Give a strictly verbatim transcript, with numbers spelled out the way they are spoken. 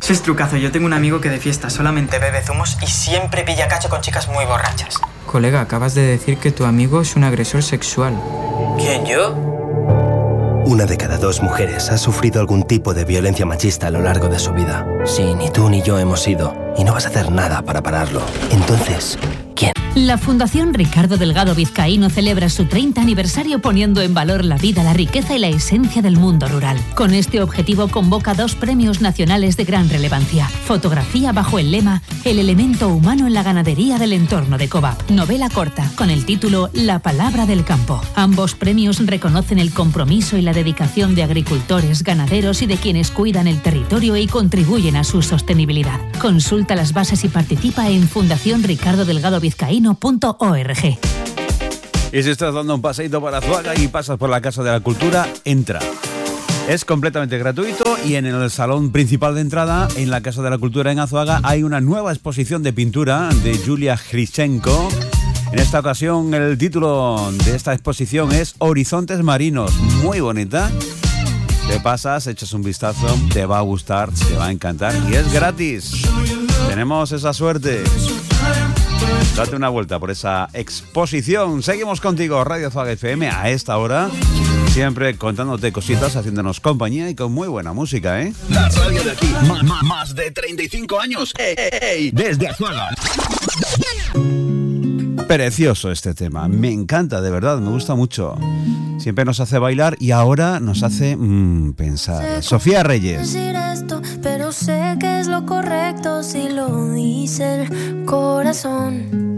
Eso es trucazo. Yo tengo un amigo que de fiesta solamente bebe zumos y siempre pilla cacho con chicas muy borrachas. Colega, acabas de decir que tu amigo es un agresor sexual. ¿Quién, yo? Una de cada dos mujeres ha sufrido algún tipo de violencia machista a lo largo de su vida. Sí, ni tú ni yo hemos ido. Y no vas a hacer nada para pararlo. Entonces, ¿quién? La Fundación Ricardo Delgado Vizcaíno celebra su treinta aniversario poniendo en valor la vida, la riqueza y la esencia del mundo rural. Con este objetivo convoca dos premios nacionales de gran relevancia. Fotografía bajo el lema El elemento humano en la ganadería del entorno de Covap. Novela corta con el título La palabra del campo. Ambos premios reconocen el compromiso y la dedicación de agricultores, ganaderos y de quienes cuidan el territorio y contribuyen a su sostenibilidad. Consulta las bases y participa en fundación ricardo delgado vizcaíno punto org. Y si estás dando un paseíto para Azuaga y pasas por la Casa de la Cultura, entra. Es completamente gratuito y en el salón principal de entrada, en la Casa de la Cultura en Azuaga, hay una nueva exposición de pintura de Julia Hrichenko. En esta ocasión el título de esta exposición es Horizontes Marinos. Muy bonita. Te pasas, echas un vistazo, te va a gustar, te va a encantar y es gratis. Tenemos esa suerte. Date una vuelta por esa exposición. Seguimos contigo, Radio Azuaga F M, a esta hora. Siempre contándote cositas, haciéndonos compañía y con muy buena música, ¿eh? La radio de aquí, más, más, más de treinta y cinco años. ¡Ey, ey, ey! Desde Azuaga. Precioso este tema, me encanta, de verdad, me gusta mucho. Siempre nos hace bailar y ahora nos hace mmm, pensar. Sofía Reyes. Decir esto, pero sé que es lo correcto si lo dice el corazón.